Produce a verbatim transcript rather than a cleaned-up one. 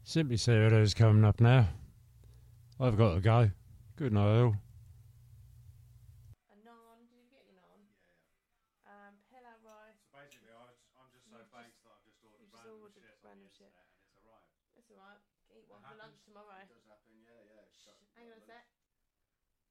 Simply Sarah's coming up now. I've got to go. Good night, all. A naan. Did you get your naan? Um, pilau rice. So basically, I was, I'm just so You've baked just- that I've just ordered you've just random ordered shit on random the shit. internet and it's arrived. That's alright. Eat one That for lunch happens. tomorrow. It does happen, yeah, yeah. Shh, Got- hang got on a loads. sec.